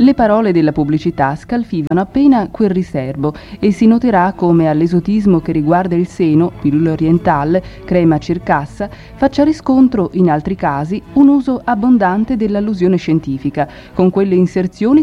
Le parole della pubblicità scalfivano appena quel riservo e si noterà come all'esotismo che riguarda il seno, pilula orientale, crema circassa, faccia riscontro in altri casi un uso abbondante dell'allusione scientifica, con quelle inserzioni